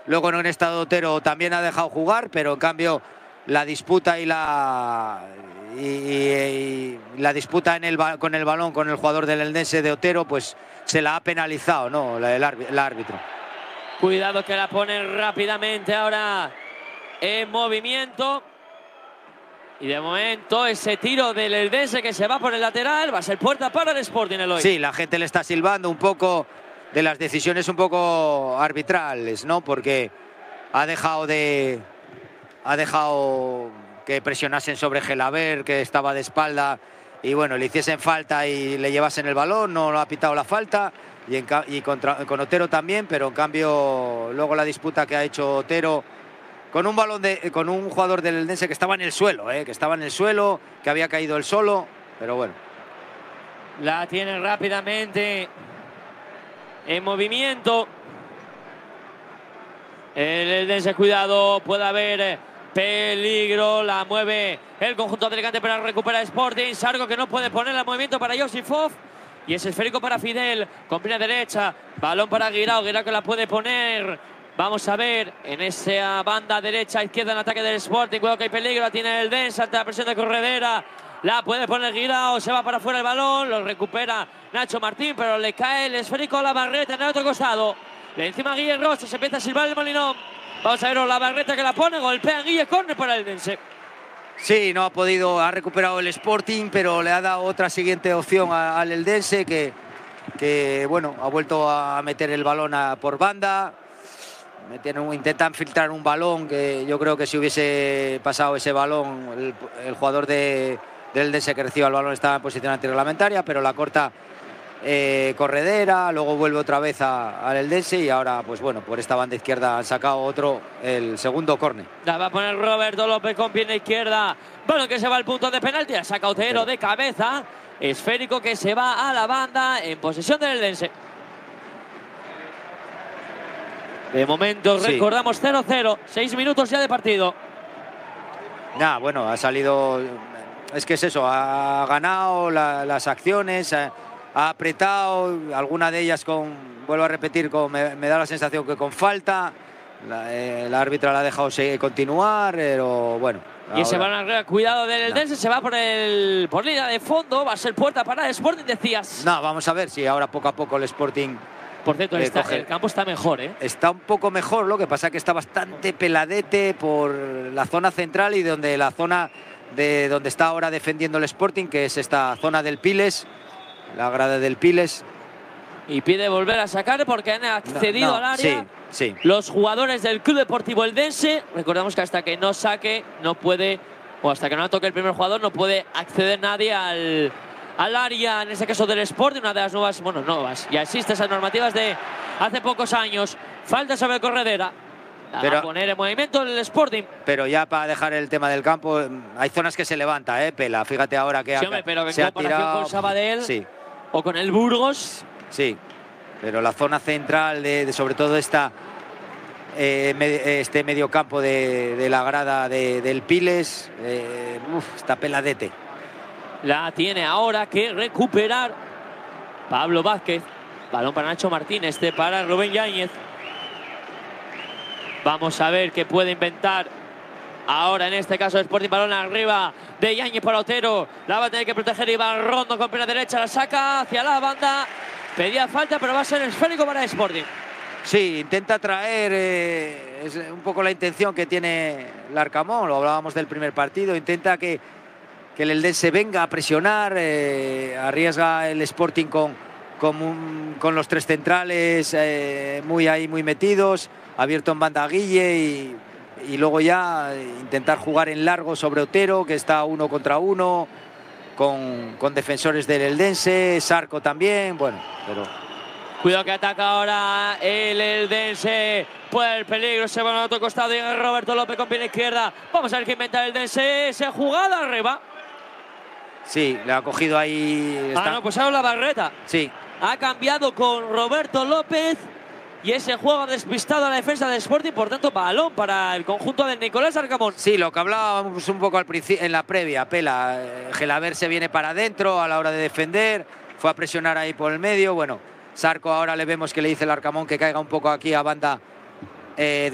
Luego en un estado Otero también ha dejado jugar, pero en cambio la disputa y la disputa con el balón con el jugador del Eldense de Otero, pues se la ha penalizado, ¿no? El árbitro. Cuidado que la ponen rápidamente ahora en movimiento. Y de momento ese tiro del Eldense que se va por el lateral va a ser puerta para el Sporting, Eloy. Sí, la gente le está silbando un poco de las decisiones un poco arbitrales, ¿no? Porque ha dejado que presionasen sobre Gelaber, que estaba de espalda, y bueno, le hiciesen falta y le llevasen el balón, no lo ha pitado la falta, y con Otero también, pero en cambio luego la disputa que ha hecho Otero con un jugador del Eldense que estaba en el suelo, que había caído él solo, pero bueno. La tiene rápidamente en movimiento el Eldense, cuidado, puede haber peligro, la mueve el conjunto de Alicante para recuperar Sporting. Sargo que no puede poner el movimiento para Josifov. Y es esférico para Fidel, con pierna derecha, balón para Guirao, Guirao que la puede poner. Vamos a ver en esa banda derecha, izquierda en ataque del Sporting. Cuidado que hay peligro, la tiene el Eldense ante la presión de Corredera. La puede poner Guirao, se va para afuera el balón, lo recupera Nacho Martín, pero le cae el esférico a la barreta en el otro costado. De encima Guille Rocha, se empieza a silbar el Molinón. Vamos a ver la barreta que la pone, golpea Guille, córner para el Eldense. Sí, no ha podido, ha recuperado el Sporting, pero le ha dado otra siguiente opción al Eldense que bueno, ha vuelto a meter el balón por banda. Intentan filtrar un balón que yo creo que si hubiese pasado ese balón, el jugador del Eldense que reciba el balón estaba en posición antirreglamentaria, pero la corta Corredera, luego vuelve otra vez al Eldense y ahora, pues bueno, por esta banda izquierda han sacado el segundo córner. La va a poner Roberto López con pierna izquierda. Bueno, que se va al punto de penalti, la saca Otero de cabeza. Esférico que se va a la banda en posesión del Eldense. De momento, sí, recordamos 0-0, 6 minutos ya de partido. Bueno, ha salido, es que es eso, ha ganado las acciones, ha apretado, alguna de ellas vuelvo a repetir, me da la sensación que con falta. La árbitra la ha dejado continuar, pero bueno. Y ese balón, cuidado del Eldense, se va por línea de fondo, va a ser puerta para el Sporting, decías. No, vamos a ver si ahora poco a poco el Sporting... Por cierto, el campo está mejor, ¿eh? Está un poco mejor, lo que pasa es que está bastante peladete por la zona central y la zona de donde está ahora defendiendo el Sporting, que es esta zona del Piles, la grada del Piles. Y pide volver a sacar porque han accedido al área. Sí. Los jugadores del Club Deportivo Eldense. Recordamos que hasta que no saque, no puede, o hasta que no toque el primer jugador, no puede acceder nadie al área, en este caso del Sporting, una de las nuevas, ya existe esas normativas de hace pocos años. Falta sobre Corredera. Va a poner en movimiento el Sporting. Pero ya para dejar el tema del campo, hay zonas que se levanta, Pela. Fíjate ahora que pero se en ha comparación tirado con Sabadell, sí, o con el Burgos. Sí, pero la zona central, sobre todo este medio campo de la grada del Piles, está peladete. La tiene ahora que recuperar Pablo Vázquez. Balón para Nacho Martín, para Rubén Yáñez. Vamos a ver qué puede inventar ahora en este caso Sporting. Balón arriba de Yáñez para Otero. La va a tener que proteger Iván Rondo con pierna derecha. La saca hacia la banda. Pedía falta, pero va a ser esférico para Sporting. Sí, intenta traer, es un poco la intención que tiene el Arcamón. Lo hablábamos del primer partido. Intenta que el Eldense venga a presionar, arriesga el Sporting con los tres centrales muy metidos, abierto en banda a Guille y luego ya intentar jugar en largo sobre Otero, que está 1 contra 1 con defensores del Eldense, Sarco también, bueno, pero... Cuidado que ataca ahora el Eldense. Puede haber peligro, se va al otro costado y Roberto López con pierna izquierda. Vamos a ver qué inventa el Eldense, esa jugada arriba. Sí, le ha cogido ahí... Pues ahora la barreta. Sí. Ha cambiado con Roberto López y ese juego ha despistado a la defensa del Sporting, por tanto balón para el conjunto de Nicolás Arcamón. Sí, lo que hablábamos un poco en la previa, Pela. Gelaber se viene para adentro a la hora de defender, fue a presionar ahí por el medio, bueno, Sarco ahora le vemos que le dice el Arcamón que caiga un poco aquí a banda